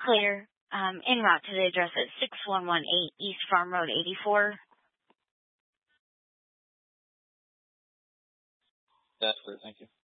Clear. En route to the address at 6118 East Farm Road 84. That's clear. Thank you.